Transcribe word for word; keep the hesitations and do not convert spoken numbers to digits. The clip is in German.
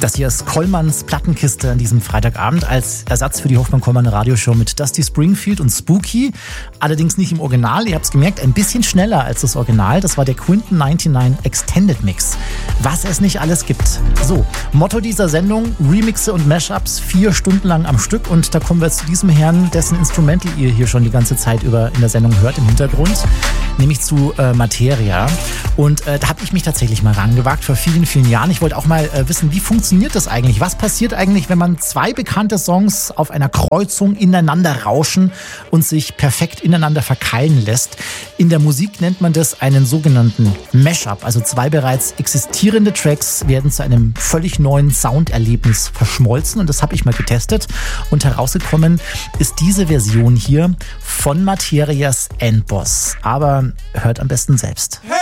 Das hier ist Kollmanns Plattenkiste an diesem Freitagabend als Ersatz für die Hoffmann-Kollmann Radioshow mit Dusty Springfield und Spooky. Allerdings nicht im Original, ihr habt es gemerkt, ein bisschen schneller als das Original. Das war der Quinton neunundneunzig Extended Mix. Was es nicht alles gibt. So, Motto dieser Sendung, Remixe und Mashups, vier Stunden lang am Stück. Und da kommen wir zu diesem Herrn, dessen Instrumental ihr hier schon die ganze Zeit über in der Sendung hört im Hintergrund. Nämlich zu äh, Materia. Und äh, da habe ich mich tatsächlich mal rangewagt vor vielen, vielen Jahren. Ich wollte auch mal äh, wissen, wie funktioniert das eigentlich? Was passiert eigentlich, wenn man zwei bekannte Songs auf einer Kreuzung ineinander rauschen und sich perfekt ineinander verkeilen lässt? In der Musik nennt man das einen sogenannten Mashup. Also zwei bereits existierende Tracks werden zu einem völlig neuen Sounderlebnis verschmolzen. Und das habe ich mal getestet. Und herausgekommen ist diese Version hier von Materias Endboss. Aber hört am besten selbst. Hey!